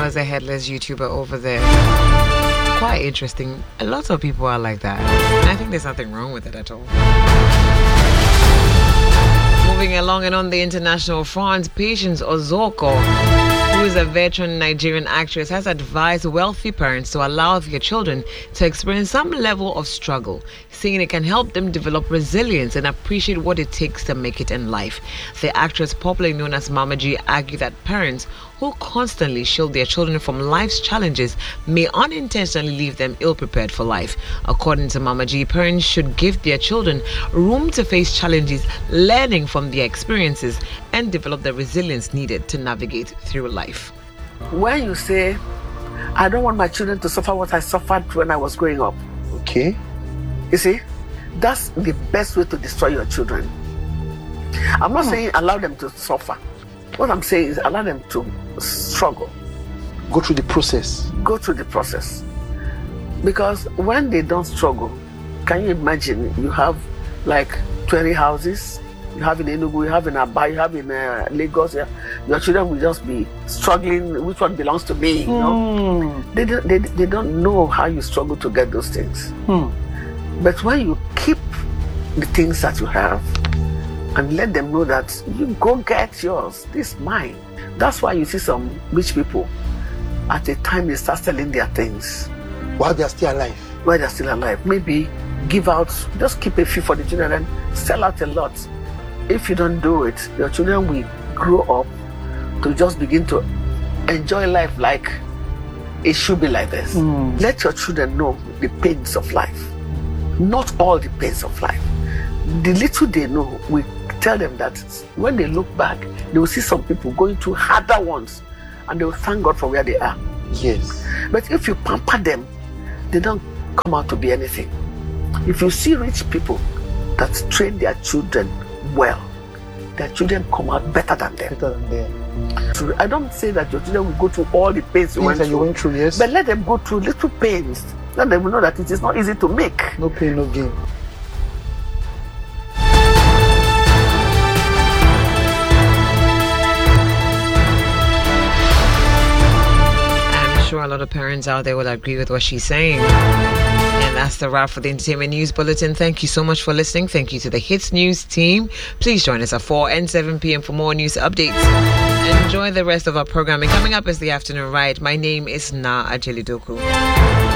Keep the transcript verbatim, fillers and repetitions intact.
was a headless YouTuber over there. Quite interesting. A lot of people are like that. I think there's nothing wrong with it at all. Moving along, and on the international front, Patience Ozoko, who is a veteran Nigerian actress, has advised wealthy parents to allow their children to experience some level of struggle, saying it can help them develop resilience and appreciate what it takes to make it in life. The actress, popularly known as Mama G, argued that parents who constantly shield their children from life's challenges may unintentionally leave them ill-prepared for life. According to Mama G, parents should give their children room to face challenges, learning from their experiences, and develop the resilience needed to navigate through life. When you say, I don't want my children to suffer what I suffered when I was growing up. Okay. You see, that's the best way to destroy your children. I'm not hmm. saying allow them to suffer. What I'm saying is allow them to struggle. Go through the process. Go through the process. Because when they don't struggle, can you imagine you have like twenty houses, you have in Enugu, you have in Aba, you have in uh, Lagos, yeah. Your children will just be struggling, which one belongs to me, you know? Mm. They, don't, they, they don't know how you struggle to get those things. Mm. But when you keep the things that you have, and let them know that you go get yours, this is mine. That's why you see some rich people, at the time they start selling their things. While they're still alive. While they're still alive. Maybe give out, just keep a few for the children and sell out a lot. If you don't do it, your children will grow up to just begin to enjoy life like it should be like this. Mm. Let your children know the pains of life. Not all the pains of life. The little they know, we tell them that when they look back, they will see some people going through harder ones and they will thank God for where they are. Yes. But if you pamper them, they don't come out to be anything. If you see rich people that train their children well, their children come out better than them. Better than them. So I don't say that your children will go through all the pains you went that through. you went through, yes. But let them go through little pains. Let them know that it is not easy to make. No pain, no gain. Sure, a lot of parents out there will agree with what she's saying. And that's the wrap for the Entertainment News Bulletin. Thank you so much for listening. Thank you to the Hits News team. Please join us at four and seven p.m. for more news updates. Enjoy the rest of our programming. Coming up is the afternoon ride. My name is Na Ajelidoku.